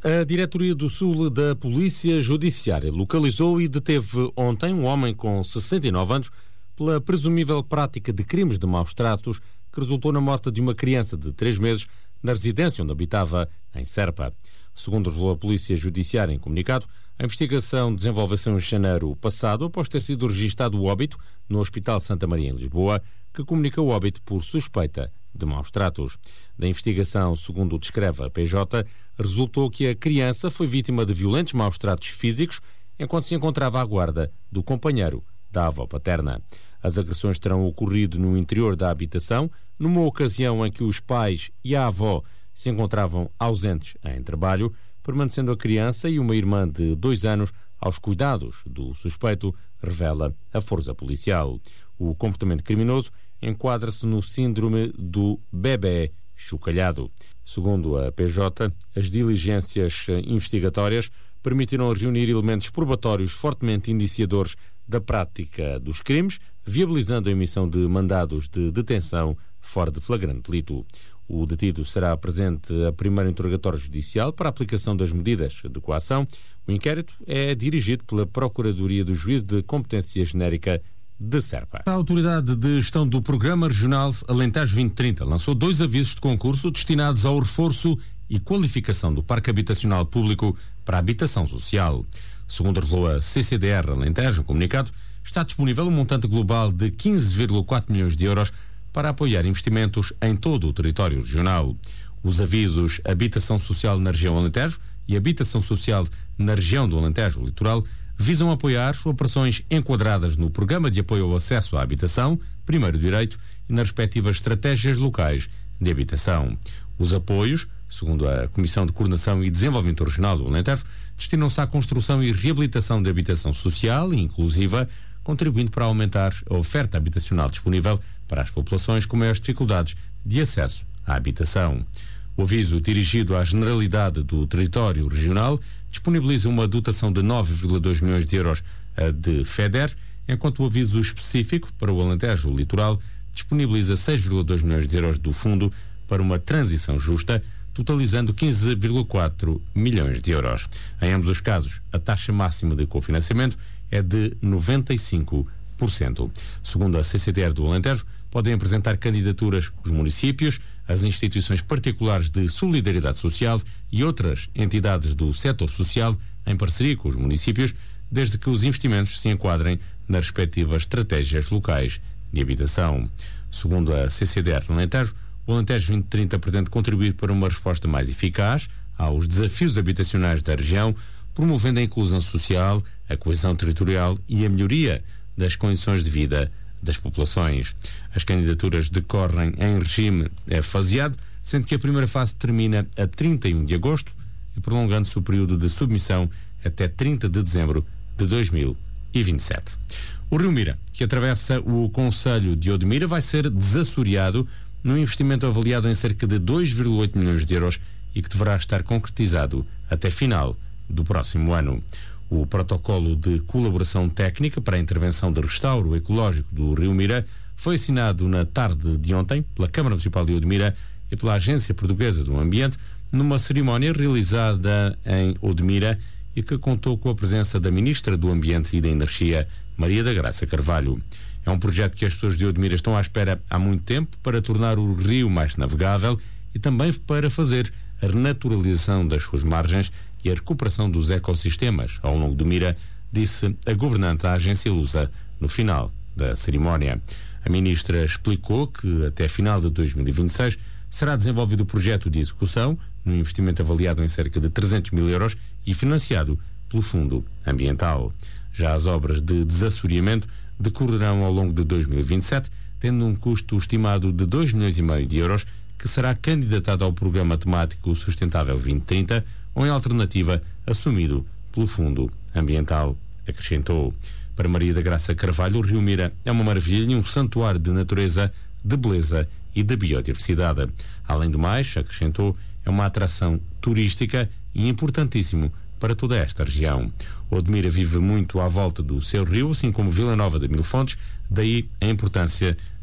A Diretoria do Sul da Polícia Judiciária localizou e deteve ontem um homem com 69 anos pela presumível prática de crimes de maus-tratos que resultou na morte de uma criança de 3 meses na residência onde habitava, em Serpa. Segundo revelou a Polícia Judiciária em comunicado, a investigação desenvolveu-se em janeiro passado após ter sido registado o óbito no Hospital Santa Maria, em Lisboa, que comunica o óbito por suspeita de maus-tratos. Da investigação, segundo descreve a PJ, resultou que a criança foi vítima de violentos maus-tratos físicos enquanto se encontrava à guarda do companheiro da avó paterna. As agressões terão ocorrido no interior da habitação, numa ocasião em que os pais e a avó se encontravam ausentes em trabalho, permanecendo a criança e uma irmã de 2 anos aos cuidados do suspeito, revela a força policial. O comportamento criminoso enquadra-se no síndrome do bebé chocalhado. Segundo a PJ, as diligências investigatórias permitiram reunir elementos probatórios fortemente indiciadores da prática dos crimes, viabilizando a emissão de mandados de detenção fora de flagrante delito. O detido será presente a primeiro interrogatório judicial para a aplicação das medidas de coação. O inquérito é dirigido pela Procuradoria do Juízo de Competência Genérica de Serpa. A Autoridade de Gestão do Programa Regional Alentejo 2030 lançou 2 avisos de concurso destinados ao reforço e qualificação do Parque Habitacional Público para a habitação social. Segundo revelou a CCDR Alentejo, um comunicado, está disponível um montante global de 15,4 milhões de euros para apoiar investimentos em todo o território regional. Os avisos Habitação Social na região Alentejo e Habitação Social na região do Alentejo Litoral visam apoiar operações enquadradas no Programa de Apoio ao Acesso à Habitação, Primeiro Direito, e nas respectivas estratégias locais de habitação. Os apoios, segundo a Comissão de Coordenação e Desenvolvimento Regional do Alentejo, destinam-se à construção e reabilitação de habitação social e inclusiva, contribuindo para aumentar a oferta habitacional disponível para as populações com maiores dificuldades de acesso à habitação. O aviso, dirigido à generalidade do território regional, disponibiliza uma dotação de 9,2 milhões de euros de FEDER, enquanto o aviso específico para o Alentejo Litoral disponibiliza 6,2 milhões de euros do Fundo para uma transição justa, totalizando 15,4 milhões de euros. Em ambos os casos, a taxa máxima de cofinanciamento é de 95%. Segundo a CCDR do Alentejo, podem apresentar candidaturas os municípios, as instituições particulares de solidariedade social e outras entidades do setor social em parceria com os municípios, desde que os investimentos se enquadrem nas respectivas estratégias locais de habitação. Segundo a CCDR Alentejo, o Alentejo 2030 pretende contribuir para uma resposta mais eficaz aos desafios habitacionais da região, promovendo a inclusão social, a coesão territorial e a melhoria das condições de vida das populações. As candidaturas decorrem em regime faseado, sendo que a primeira fase termina a 31 de agosto e prolongando-se o período de submissão até 30 de dezembro de 2027. O Rio Mira, que atravessa o concelho de Odmira, vai ser desassoreado num investimento avaliado em cerca de 2,8 milhões de euros e que deverá estar concretizado até final do próximo ano. O protocolo de colaboração técnica para a intervenção de restauro ecológico do Rio Mira foi assinado na tarde de ontem pela Câmara Municipal de Odmira e pela Agência Portuguesa do Ambiente numa cerimónia realizada em Odmira e que contou com a presença da Ministra do Ambiente e da Energia, Maria da Graça Carvalho. É um projeto que as pessoas de Odmira estão à espera há muito tempo para tornar o rio mais navegável e também para fazer a renaturalização das suas margens e a recuperação dos ecossistemas ao longo do Mira, disse a governante da agência Lusa no final da cerimónia. A ministra explicou que até final de 2026 será desenvolvido o projeto de execução, num investimento avaliado em cerca de 300 mil euros e financiado pelo Fundo Ambiental. Já as obras de desassoreamento decorrerão ao longo de 2027, tendo um custo estimado de 2,5 milhões de euros, que será candidatado ao Programa Temático Sustentável 2030, ou em alternativa assumido pelo Fundo Ambiental, acrescentou. Para Maria da Graça Carvalho, o Rio Mira é uma maravilha e um santuário de natureza, de beleza e de biodiversidade. Além do mais, acrescentou, é uma atração turística e importantíssimo para toda esta região. Odmira vive muito à volta do seu rio, assim como Vila Nova de Mil Fontes, daí a importância